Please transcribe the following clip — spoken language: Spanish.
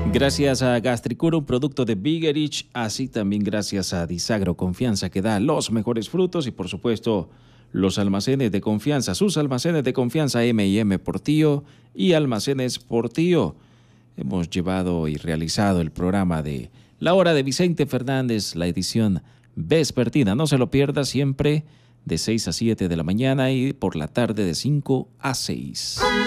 Gracias a Gastricura, un producto de Bigerich, así también gracias a Disagro Confianza, que da los mejores frutos, y por supuesto los almacenes de confianza, sus almacenes de confianza M&M Portillo y Almacenes Portillo. Hemos llevado y realizado el programa de La Hora de Vicente Fernández, la edición vespertina. No se lo pierda, siempre de 6 a 7 de la mañana y por la tarde de 5 a 6.